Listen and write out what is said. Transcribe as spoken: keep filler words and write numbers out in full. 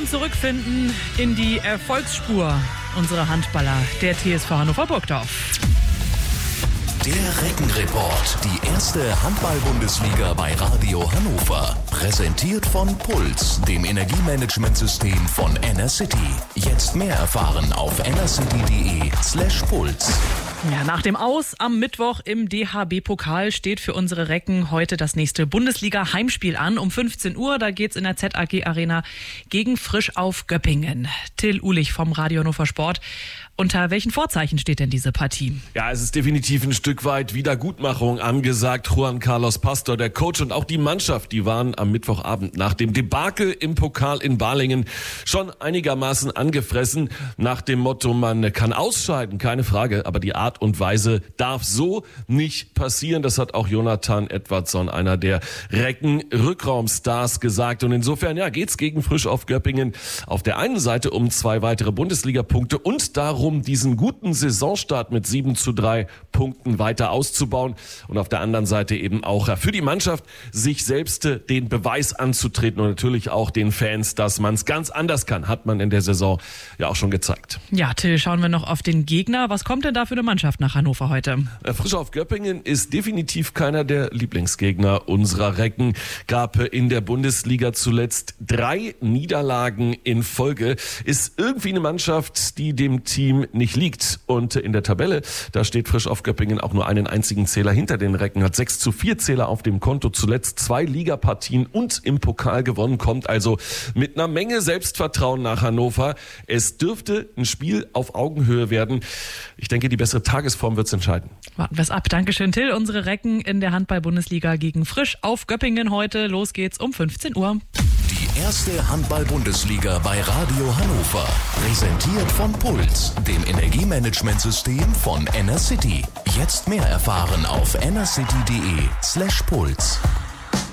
wollen zurückfinden in die Erfolgsspur unserer Handballer, der T S V Hannover Burgdorf. Der Reckenreport, die erste Handball-Bundesliga bei Radio Hannover. Präsentiert von Puls, dem Energiemanagementsystem von Enercity. Jetzt mehr erfahren auf enercity.de slash Puls. Ja, nach dem Aus am Mittwoch im D H B-Pokal steht für unsere Recken heute das nächste Bundesliga-Heimspiel an. Um fünfzehn Uhr, da geht's in der Z A G-Arena gegen Frisch auf Göppingen. Till Uhlich vom Radio Hannover Sport. Unter welchen Vorzeichen steht denn diese Partie? Ja, es ist definitiv ein Stück weit Wiedergutmachung angesagt. Juan Carlos Pastor, der Coach und auch die Mannschaft, die waren am Mittwochabend nach dem Debakel im Pokal in Balingen schon einigermaßen angefressen. Nach dem Motto, man kann ausscheiden, keine Frage, aber die Art und Weise darf so nicht passieren. Das hat auch Jonathan Edwardsson, einer der Recken-Rückraumstars, gesagt. Und insofern, ja, geht's gegen Frisch auf Göppingen auf der einen Seite um zwei weitere Bundesliga-Punkte und darum, diesen guten Saisonstart mit sieben zu drei Punkten weiter auszubauen und auf der anderen Seite eben auch für die Mannschaft, sich selbst den Beweis anzutreten und natürlich auch den Fans, dass man es ganz anders kann, hat man in der Saison ja auch schon gezeigt. Ja, Till, schauen wir noch auf den Gegner. Was kommt denn da für eine Mannschaft nach Hannover heute? Frisch auf Göppingen ist definitiv keiner der Lieblingsgegner unserer Recken. Gab in der Bundesliga zuletzt drei Niederlagen in Folge. Ist irgendwie eine Mannschaft, die dem Team nicht liegt. Und in der Tabelle, da steht Frisch auf Göppingen auch nur einen einzigen Zähler hinter den Recken, hat sechs zu vier Zähler auf dem Konto, zuletzt zwei Ligapartien und im Pokal gewonnen, kommt also mit einer Menge Selbstvertrauen nach Hannover. Es dürfte ein Spiel auf Augenhöhe werden. Ich denke, die bessere Tagesform wird es entscheiden. Warten wir es ab. Dankeschön, Till. Unsere Recken in der Handball-Bundesliga gegen Frisch auf Göppingen heute. Los geht's um fünfzehn Uhr. Die erste Handball-Bundesliga bei Radio Hannover. Präsentiert von Puls, dem Energiemanagementsystem von Enercity. Jetzt mehr erfahren auf enercity.de slash Puls.